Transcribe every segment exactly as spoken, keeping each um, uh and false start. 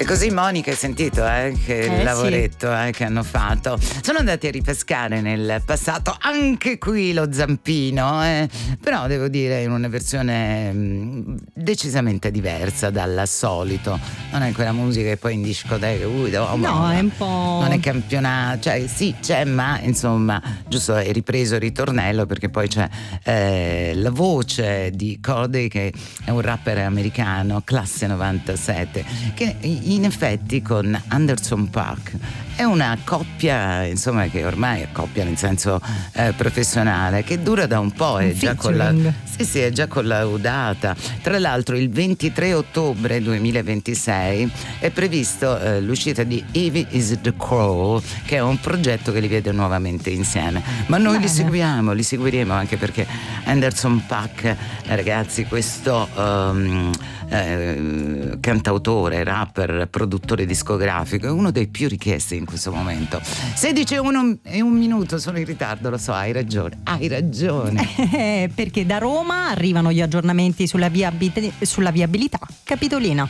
così Monica, hai sentito eh, che Eh, lavoretto eh, che hanno fatto. Sono andati a ripescare nel passato anche qui lo zampino, eh, però devo dire in una versione mh, decisamente diversa dal solito. Non è quella musica che poi in discoteca ui, oh, No, no, è un po'. non è campionato, cioè sì c'è, ma insomma giusto è ripreso il ritornello, perché poi c'è eh, la voce di Cody, che è un rapper americano classe novantasette, che in effetti con Anderson .Paak è una coppia, insomma, che ormai è coppia nel senso eh, professionale, che dura da un po', è già, colla- sì, sì, è già collaudata. Tra l'altro il ventitré ottobre duemilaventisei è previsto eh, l'uscita di Ivy is the Crow, che è un progetto che li vede nuovamente insieme. Ma noi li seguiamo, li seguiremo, anche perché Anderson .Paak, eh, ragazzi, questo um, eh, cantautore, rapper, produttore discografico, è uno dei più richiesti in questo momento. sedici e uno e un minuto, sono in ritardo, lo so, hai ragione, hai ragione. Eh, perché da Roma arrivano gli aggiornamenti sulla, viabi- sulla viabilità capitolina.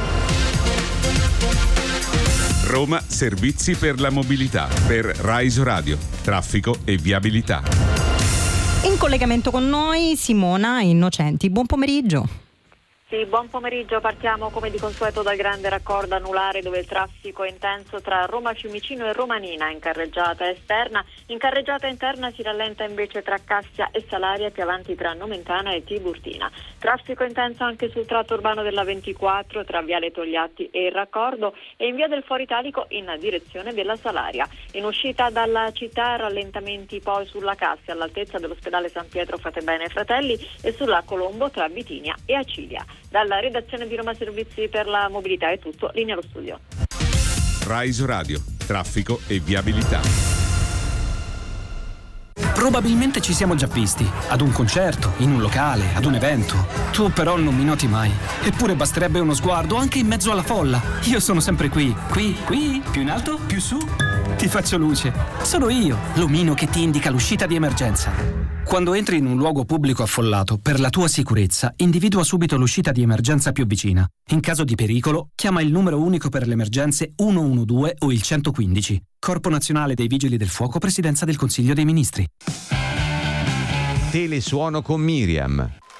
Roma, servizi per la mobilità, per Rise Radio, traffico e viabilità. In collegamento con noi Simona Innocenti, buon pomeriggio. Sì, buon pomeriggio, partiamo come di consueto dal grande raccordo anulare, dove il traffico è intenso tra Roma Fiumicino e Romanina in carreggiata esterna. In carreggiata interna si rallenta invece tra Cassia e Salaria, più avanti tra Nomentana e Tiburtina. Traffico intenso anche sul tratto urbano della ventiquattro tra Viale Togliatti e il raccordo, e in via del Foro Italico in direzione della Salaria. In uscita dalla città rallentamenti poi sulla Cassia all'altezza dell'ospedale San Pietro Fate Bene Fratelli e sulla Colombo tra Vitinia e Acilia. Dalla redazione di Roma Servizi per la Mobilità è tutto, linea allo studio. Rise Radio, traffico e viabilità. Probabilmente ci siamo già visti, ad un concerto, in un locale, ad un evento. Tu però non mi noti mai. Eppure basterebbe uno sguardo anche in mezzo alla folla. Io sono sempre qui, qui, qui, più in alto, più su. Ti faccio luce. Sono io, l'omino che ti indica l'uscita di emergenza. Quando entri in un luogo pubblico affollato, per la tua sicurezza, individua subito l'uscita di emergenza più vicina. In caso di pericolo, chiama il numero unico per le emergenze uno uno due o il centoquindici. Corpo Nazionale dei Vigili del Fuoco, Presidenza del Consiglio dei Ministri. Telesuono con Miriam.